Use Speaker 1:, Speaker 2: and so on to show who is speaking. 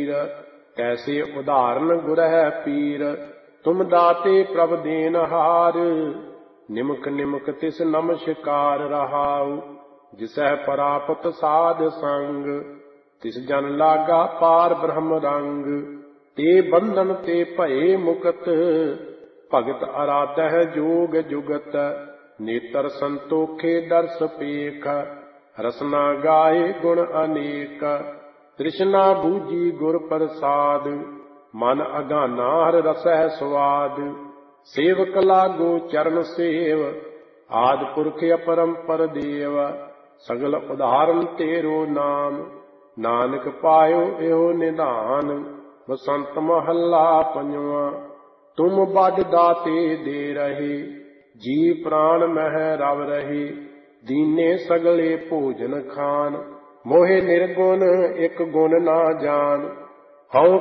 Speaker 1: वीर। कैसे उदाहरण गुरह पीर, तुम दाते प्रभ देनहार। निमक निमक तिस नमस्कार रहाउ, जिसह परापत साध संग। तिस जन लागा पार ब्रह्म रंग, ते बंधन ते भये मुकत। भगत आराधह जोग जुगत, नेतर संतोखे दर्श पेख। रसना गाए गुण अनेक, तृष्णा बूझी गुर प्रसाद। मन अगाना हर रसह स्वाद, सेवक लागो चरण सेव। आदि पुरख अपरंपर देव, सगल उदाहरण तेरो नाम। नानक पायो एहो निधान, बसंत महला पंजवा। तुम बड दाते दे रहे, जी प्राण मह रव रहे। दीने सगले भोजन खान, मोहे निर्गुण एक गुण ना जान। हऊँ